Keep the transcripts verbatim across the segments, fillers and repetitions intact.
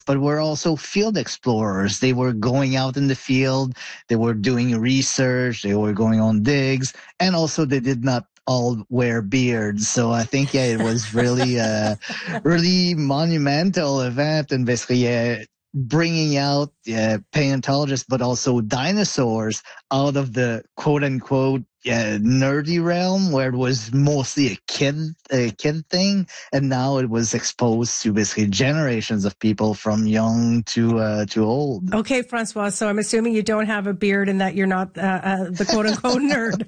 but were also field explorers. They were going out in the field, they were doing research, they were going on digs, and also they did not all wear beards. So I think, yeah, it was really a really monumental event, and basically, yeah, bringing out uh, paleontologists, but also dinosaurs out of the quote unquote yeah, nerdy realm where it was mostly a kid, a kid thing. And now it was exposed to basically generations of people from young to, uh, to old. Okay, Francois. So I'm assuming you don't have a beard and that you're not, uh, uh the quote unquote nerd.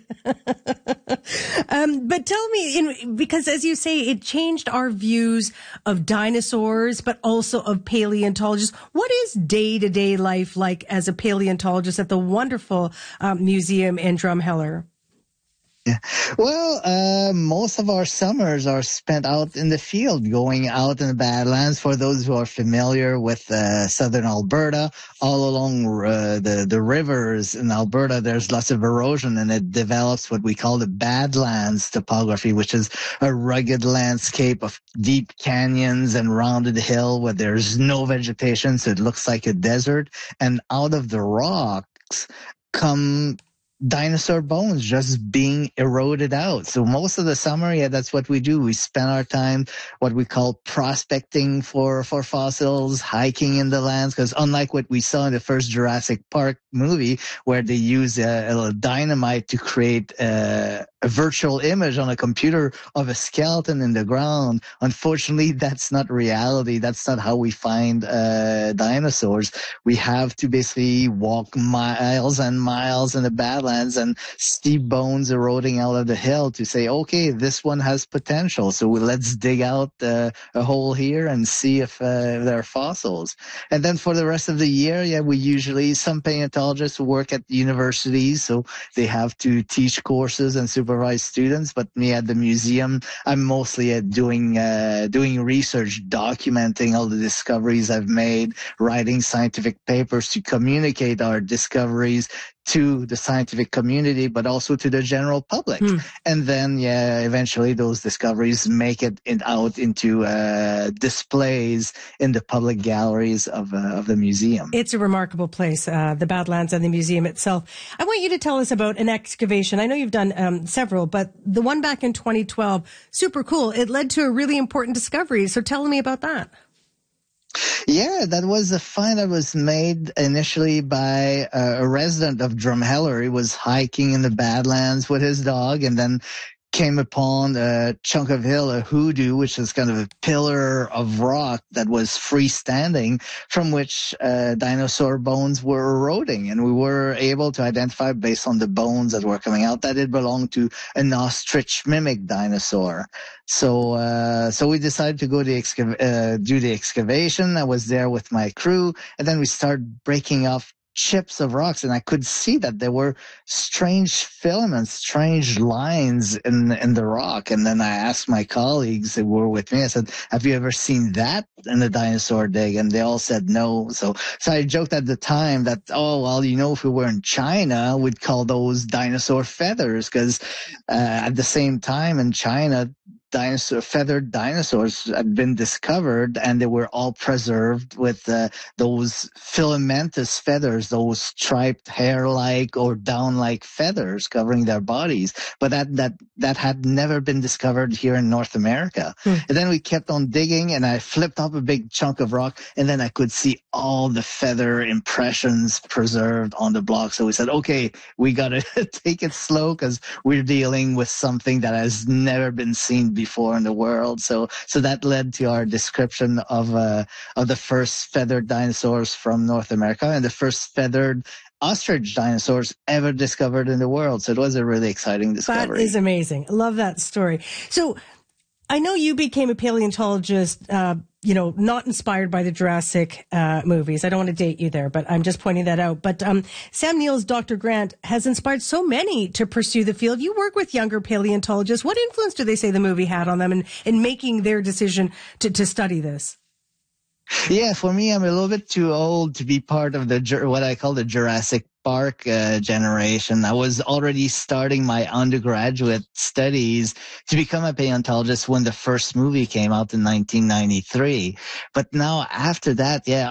um, but tell me, in, because as you say, it changed our views of dinosaurs, but also of paleontologists. What is day to day life like as a paleontologist at the wonderful um, museum in Drumheller? Yeah. Well, uh, most of our summers are spent out in the field, going out in the Badlands. For those who are familiar with uh, southern Alberta, all along uh, the, the rivers in Alberta, there's lots of erosion, and it develops what we call the Badlands topography, which is a rugged landscape of deep canyons and rounded hill where there's no vegetation, so it looks like a desert. And out of the rocks come dinosaur bones just being eroded out. So most of the summer, yeah, that's what we do. We spend our time what we call prospecting for, for fossils, hiking in the lands, because unlike what we saw in the first Jurassic Park movie, where they use a, a dynamite to create a, a virtual image on a computer of a skeleton in the ground, unfortunately, that's not reality. That's not how we find uh, dinosaurs. We have to basically walk miles and miles in the Badlands and see bones eroding out of the hill to say, okay, this one has potential. So let's dig out uh, a hole here and see if, uh, if there are fossils. And then for the rest of the year, yeah, we usually, some paleontologists work at universities, so they have to teach courses and supervise students. But me at the museum, I'm mostly at doing, uh, doing research, documenting all the discoveries I've made, writing scientific papers to communicate our discoveries to the scientific community, but also to the general public. Hmm. And then, yeah, eventually those discoveries make it in, out into uh, displays in the public galleries of, uh, of the museum. It's a remarkable place, uh, the Badlands and the museum itself. I want you to tell us about an excavation. I know you've done um, several, but the one back in twenty twelve, super cool. It led to a really important discovery. So tell me about that. Yeah, that was a find that was made initially by a resident of Drumheller. He was hiking in the Badlands with his dog and then came upon a chunk of hill, a hoodoo, which is kind of a pillar of rock that was freestanding, from which uh, dinosaur bones were eroding. And we were able to identify, based on the bones that were coming out, that it belonged to an ostrich mimic dinosaur. So, uh, so we decided to go to excav- uh, do the excavation. I was there with my crew, and then we started breaking off chips of rocks, and I could see that there were strange filaments, strange lines in in the rock. And then I asked my colleagues that were with me, I said, have you ever seen that in a dinosaur dig? And they all said no. So, so I joked at the time that, oh, well, you know, if we were in China, we'd call those dinosaur feathers, because uh, at the same time in China, dinosaur feathered dinosaurs had been discovered, and they were all preserved with uh, those filamentous feathers, those striped hair-like or down-like feathers covering their bodies. But that that that had never been discovered here in North America. Hmm. And then we kept on digging, and I flipped up a big chunk of rock, and then I could see all the feather impressions preserved on the block. So we said, okay, we gotta take it slow, because we're dealing with something that has never been seen before. before in the world. So, so that led to our description of, uh, of the first feathered dinosaurs from North America and the first feathered ostrich dinosaurs ever discovered in the world. So it was a really exciting discovery. That is amazing. I love that story. So I know you became a paleontologist, uh, you know, not inspired by the Jurassic uh, movies. I don't want to date you there, but I'm just pointing that out. But um, Sam Neill's Doctor Grant has inspired so many to pursue the field. You work with younger paleontologists. What influence do they say the movie had on them in, in making their decision to, to study this? Yeah, for me, I'm a little bit too old to be part of the what I call the Jurassic Park uh, generation. I was already starting my undergraduate studies to become a paleontologist when the first movie came out in nineteen ninety-three. But now after that, yeah,